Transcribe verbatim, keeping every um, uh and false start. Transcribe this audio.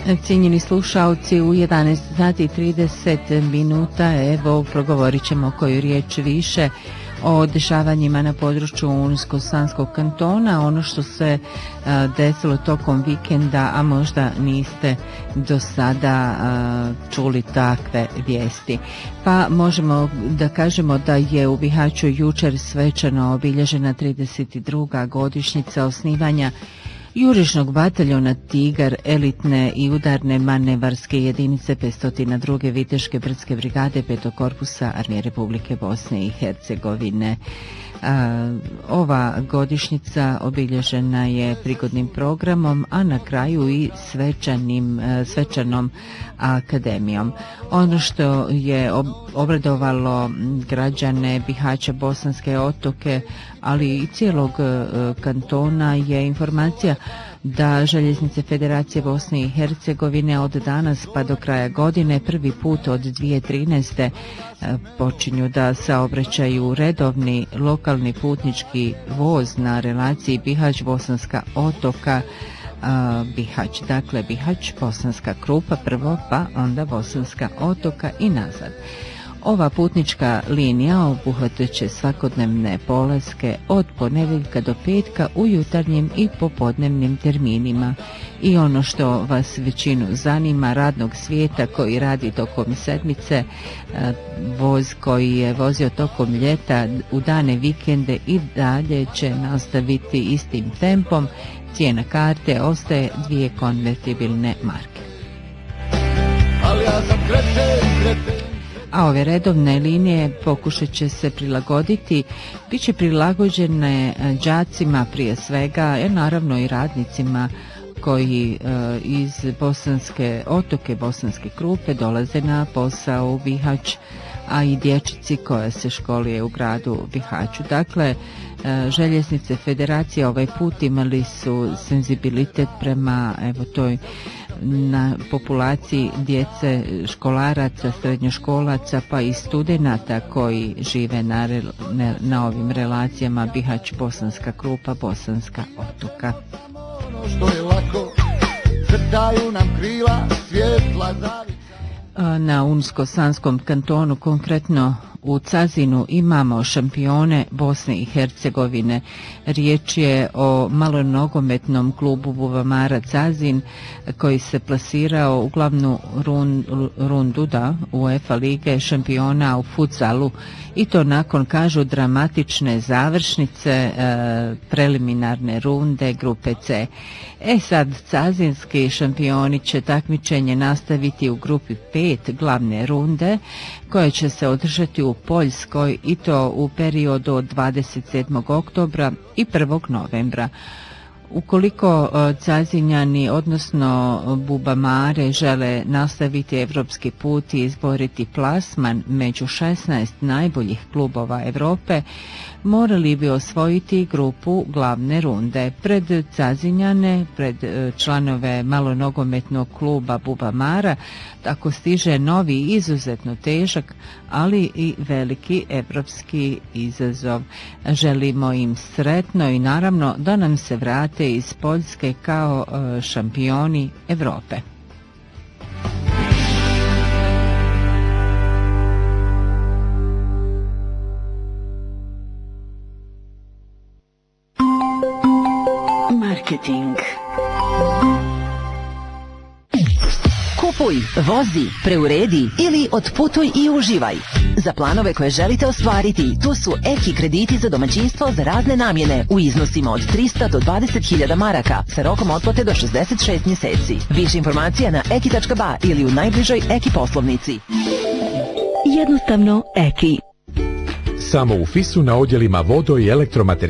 Cijenjeni slušalci, u jedanaest sati i trideset minuta, evo, progovorit ćemo koju riječ više o dešavanjima na području Unsko-Sanskog kantona, ono što se a, desilo tokom vikenda, a možda niste do sada a, čuli takve vijesti. Pa možemo da kažemo da je u Bihaću jučer svečano obilježena trideset druga godišnjica osnivanja Jurišnog bataljona Tigar, elitne i udarne manevarske jedinice petsto druge viteške brdske brigade petog korpusa Armije Republike Bosne i Hercegovine. A, ova godišnjica obilježena je prigodnim programom, a na kraju i svečanim, svečanom akademijom. Ono što je obradovalo građane Bihaća, Bosanske otoke, ali i cijelog kantona je informacija da Željeznice Federacije Bosne i Hercegovine od danas pa do kraja godine prvi put od dvije tisuće trinaeste. počinju da saobraćaju redovni lokalni putnički voz na relaciji Bihać-Bosanska otoka, Bihać, dakle Bihać, Bosanska Krupa prvo, pa onda Bosanska otoka i nazad. Ova putnička linija obuhvatit će svakodnevne polaske od ponedjeljka do petka u jutarnjim i popodnevnim terminima. I ono što vas većinu zanima, radnog svijeta koji radi tokom sedmice, voz koji je vozio tokom ljeta u dane vikende i dalje će nastaviti istim tempom. Cijena karte ostaje dvije konvertibilne marke. Ali ja sam kreten, kreten. A ove redovne linije pokušat će se prilagoditi, bit će prilagođene đacima prije svega, jer naravno i radnicima koji e, iz Bosanske otoke, Bosanske Krupe dolaze na posao u Bihać, a i dječici koja se školuje u gradu Bihaću. Dakle, e, Željeznice Federacije ovaj put imali su senzibilitet prema evo toj na populaciji djece, školaraca, srednjoškolaca pa i studenata koji žive na, na, na ovim relacijama Bihać, Bosanska Krupa, Bosanska otoka. Ono što je lako, crtaju nam krila, svjetla zavi. Na Unsko-Sanskom kantonu, konkretno u Cazinu, imamo šampione Bosne i Hercegovine. Riječ je o malonogometnom klubu Bubamara Cazin koji se plasirao u glavnu run, rundu da UEFA lige šampiona u futsalu, i to nakon, kažu, dramatične završnice e, preliminarne runde grupe C. E sad, cazinski šampioni će takmičenje nastaviti u grupi pet glavne runde koje će se održati u Poljskoj, i to u periodu od dvadeset sedmog oktobra i prvog novembra. Ukoliko Cazinjani, odnosno Bubamare, žele nastaviti evropski put i izboriti plasman među šesnaest najboljih klubova Europe, morali bi osvojiti grupu glavne runde. Pred Cazinjane, pred članove malonogometnog kluba Bubamara, tako stiže novi, izuzetno težak, ali i veliki evropski izazov. Želimo im sretno i naravno da nam se vrate iz Poljske kao šampioni Europe. Marketing. Kupuj, vozi, preuredi ili otputuj i uživaj. Za planove koje želite ostvariti, tu su Eki krediti za domaćinstvo za razne namjene u iznosima od trista do dvadeset hiljada maraka sa rokom otplate do šezdeset šest mjeseci. Više informacija na eki tačka ba ili u najbližoj Eki poslovnici. Jednostavno Eki. Samo u Fisu na odjelima vodo i elektromaterijala